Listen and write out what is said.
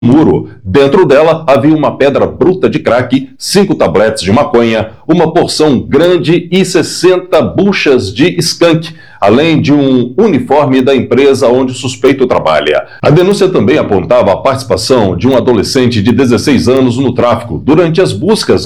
muro. Dentro dela havia uma pedra bruta de crack, 5 tabletes de maconha, uma porção grande e 60 buchas de skunk, além de um uniforme da empresa onde o suspeito trabalha. A denúncia também apontava a participação de um adolescente de 16 anos no tráfico. Durante as buscas